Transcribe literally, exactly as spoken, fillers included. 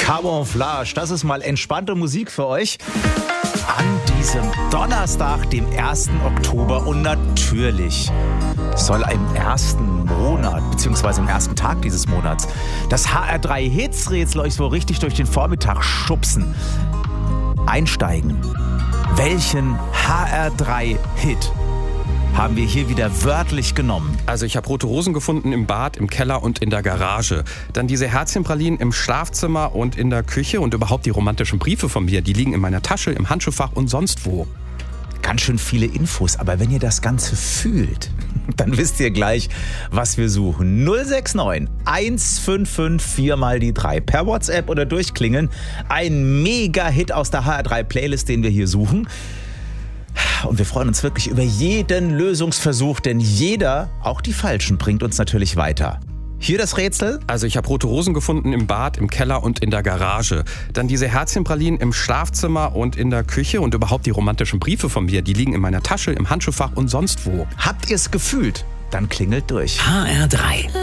Camouflage, das ist mal entspannte Musik für euch. An diesem Donnerstag, dem ersten Oktober, und natürlich soll im ersten Monat, beziehungsweise im ersten Tag dieses Monats, das H R drei Hits-Rätsel euch so richtig durch den Vormittag schubsen. Einsteigen. Welchen H R drei Hit haben wir hier wieder wörtlich genommen? Also ich habe rote Rosen gefunden im Bad, im Keller und in der Garage. Dann diese Herzchenpralinen im Schlafzimmer und in der Küche und überhaupt die romantischen Briefe von mir, die liegen in meiner Tasche, im Handschuhfach und sonst wo. Ganz schön viele Infos, aber wenn ihr das Ganze fühlt, dann wisst ihr gleich, was wir suchen. null sechs neun eins fünf fünf vier mal die drei. Per WhatsApp oder durchklingeln. Ein Mega-Hit aus der H R drei Playlist, den wir hier suchen. Und wir freuen uns wirklich über jeden Lösungsversuch, denn jeder, auch die falschen, bringt uns natürlich weiter. Hier das Rätsel. Also ich habe rote Rosen gefunden im Bad, im Keller und in der Garage. Dann diese Herzchenpralinen im Schlafzimmer und in der Küche und überhaupt die romantischen Briefe von mir, die liegen in meiner Tasche, im Handschuhfach und sonst wo. Habt ihr es gefühlt? Dann klingelt durch. H R drei.